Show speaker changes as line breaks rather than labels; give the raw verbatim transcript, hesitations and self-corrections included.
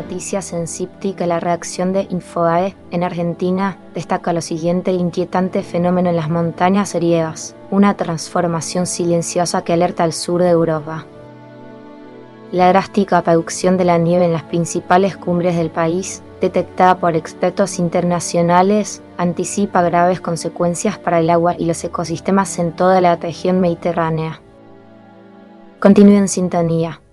noticias en Cipti que la redacción de Infobae en Argentina destaca lo siguiente: el inquietante fenómeno en las montañas griegas, una transformación silenciosa que alerta al sur de Europa. La drástica reducción de la nieve en las principales cumbres del país, detectada por expertos internacionales, anticipa graves consecuencias para el agua y los ecosistemas en toda la región mediterránea. Continúe en sintonía.